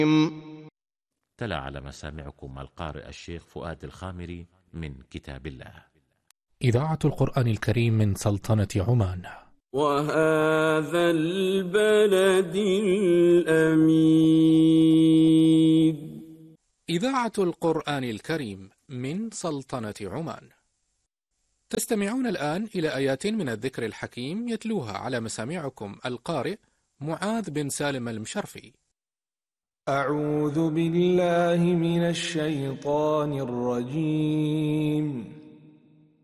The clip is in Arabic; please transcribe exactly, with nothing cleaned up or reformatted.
تلا على مسامعكم القارئ الشيخ فؤاد الخامري من كتاب الله. إذاعة القرآن الكريم من سلطنة عمان. وهذا البلد الأمين. إذاعة القرآن الكريم من سلطنة عمان. تستمعون الآن إلى آيات من الذكر الحكيم يتلوها على مسامعكم القارئ معاذ بن سالم المشرفي. أعوذ بالله من الشيطان الرجيم.